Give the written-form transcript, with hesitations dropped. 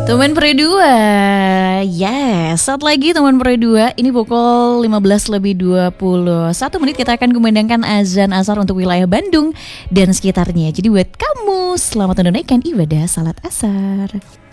Teman Peri 2. Yes, saat lagi teman Peri 2. Ini pukul 15:21 kita akan kumandangkan azan asar untuk wilayah Bandung dan sekitarnya. Jadi buat kamu selamat menunaikan ibadah salat asar.